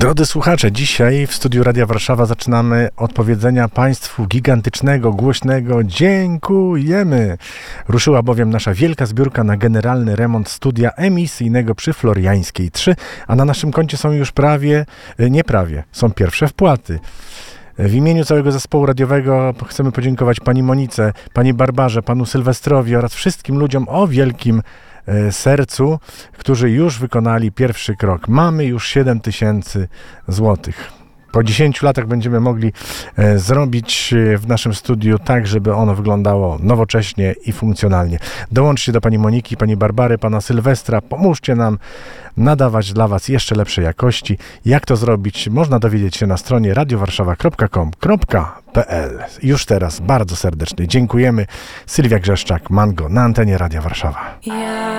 Drodzy słuchacze, dzisiaj w studiu Radia Warszawa zaczynamy od powiedzenia Państwu gigantycznego, głośnego dziękujemy. Ruszyła bowiem nasza wielka zbiórka na generalny remont studia emisyjnego przy Floriańskiej 3, a na naszym koncie są już są pierwsze wpłaty. W imieniu całego zespołu radiowego chcemy podziękować pani Monice, pani Barbarze, panu Sylwestrowi oraz wszystkim ludziom o wielkim sercu, którzy już wykonali pierwszy krok. Mamy już 7000 złotych. Po 10 latach będziemy mogli zrobić w naszym studiu tak, żeby ono wyglądało nowocześnie i funkcjonalnie. Dołączcie do pani Moniki, pani Barbary, pana Sylwestra. Pomóżcie nam nadawać dla was jeszcze lepszej jakości. Jak to zrobić? Można dowiedzieć się na stronie radiowarszawa.com.pl. Już teraz bardzo serdecznie dziękujemy. Sylwia Grzeszczak, Mango, na antenie Radia Warszawa.